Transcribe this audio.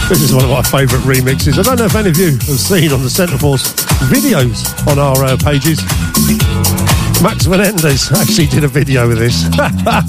This is one of my favourite remixes. I don't know if any of you have seen on the Centre Force videos on our pages. Max Menendez actually did a video with this.